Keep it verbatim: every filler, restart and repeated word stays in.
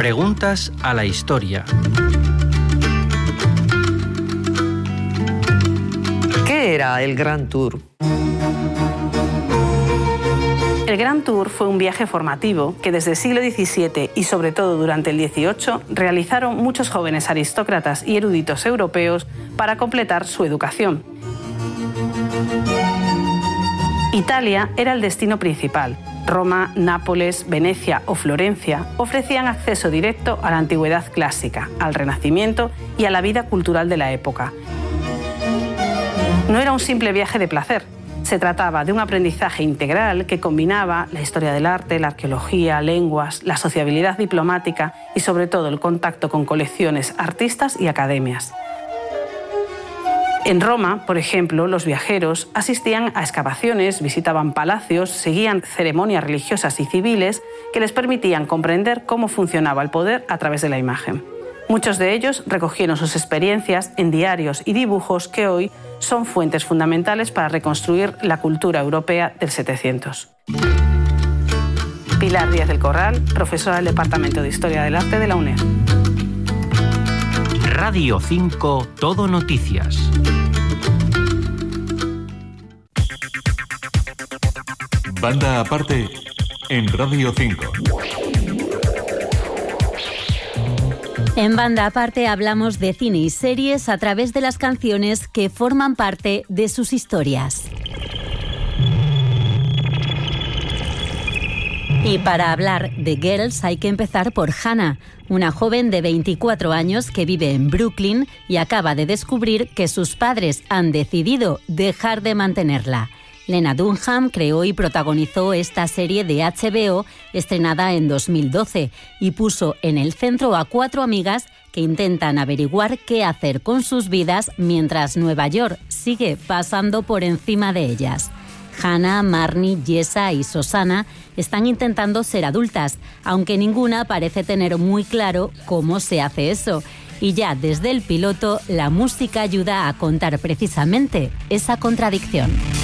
Preguntas a la historia. ¿Qué era el Grand Tour? El Grand Tour fue un viaje formativo que desde el siglo diecisiete y sobre todo durante el dieciocho realizaron muchos jóvenes aristócratas y eruditos europeos para completar su educación. Italia era el destino principal. Roma, Nápoles, Venecia o Florencia ofrecían acceso directo a la antigüedad clásica, al Renacimiento y a la vida cultural de la época. No era un simple viaje de placer. Se trataba de un aprendizaje integral que combinaba la historia del arte, la arqueología, lenguas, la sociabilidad diplomática y sobre todo el contacto con colecciones, artistas y academias. En Roma, por ejemplo, los viajeros asistían a excavaciones, visitaban palacios, seguían ceremonias religiosas y civiles que les permitían comprender cómo funcionaba el poder a través de la imagen. Muchos de ellos recogieron sus experiencias en diarios y dibujos que hoy son fuentes fundamentales para reconstruir la cultura europea del setecientos. Pilar Díaz del Corral, profesora del Departamento de Historia del Arte de la UNED. Radio cinco, Todo Noticias. Banda aparte en Radio cinco. En Banda Aparte hablamos de cine y series a través de las canciones que forman parte de sus historias. Y para hablar de Girls hay que empezar por Hannah, una joven de veinticuatro años que vive en Brooklyn y acaba de descubrir que sus padres han decidido dejar de mantenerla. Lena Dunham creó y protagonizó esta serie de H B O estrenada en dos mil doce y puso en el centro a cuatro amigas que intentan averiguar qué hacer con sus vidas mientras Nueva York sigue pasando por encima de ellas. Hannah, Marnie, Jessa y Susannah están intentando ser adultas, aunque ninguna parece tener muy claro cómo se hace eso. Y ya desde el piloto, la música ayuda a contar precisamente esa contradicción.